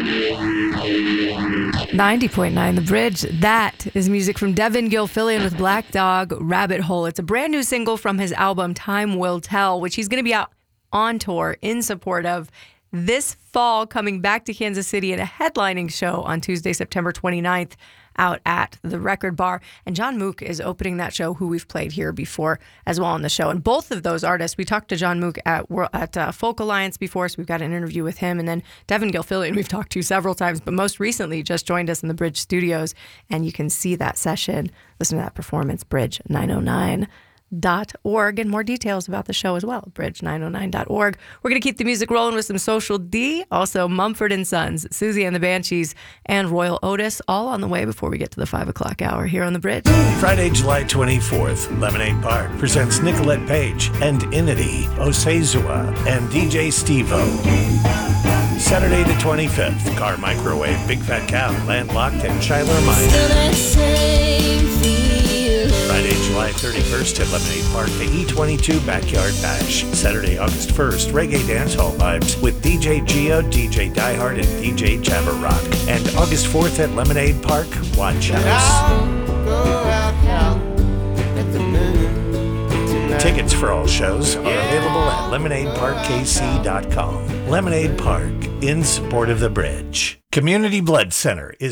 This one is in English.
90.9 The Bridge. That is music from Devin Gilfillian with Black Dog, Rabbit Hole. It's a brand new single from his album Time Will Tell, which he's going to be out on tour in support of this fall, coming back to Kansas City at a headlining show on Tuesday, September 29th, out at the Record Bar. And John Mook is opening that show, who we've played here before as well on the show. And both of those artists, we talked to John Mook at Folk Alliance before, so we've got an interview with him. And then Devin Gilfillian, we've talked to several times, but most recently just joined us in the Bridge Studios. And you can see that session, listen to that performance, Bridge909.org, and more details about the show as well, bridge909.org. We're going to keep the music rolling with some Social D, also Mumford & Sons, Susie and the Banshees, and Royal Otis, all on the way before we get to the 5 o'clock hour here on The Bridge. Friday, July 24th, Lemonade Park presents Nicolette Page and Inity Osezua and DJ Steve-O. Saturday the 25th, Car Microwave, Big Fat Cow, Landlocked, and Shiler Minor. Friday, July 31st at Lemonade Park, the E22 Backyard Bash. Saturday, August 1st, Reggae Dancehall Vibes with DJ Geo, DJ Diehard, and DJ Jabber Rock. And August 4th at Lemonade Park, Watch House. Tickets for all shows are available at lemonadeparkkc.com. Lemonade Park, in support of The Bridge. Community Blood Center is